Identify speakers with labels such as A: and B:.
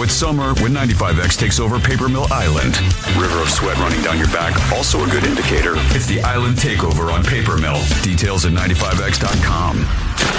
A: It's summer when 95X takes over Paper Mill Island. River of sweat running down your back, also a good indicator. It's the Island Takeover on Paper Mill. Details at 95X.com.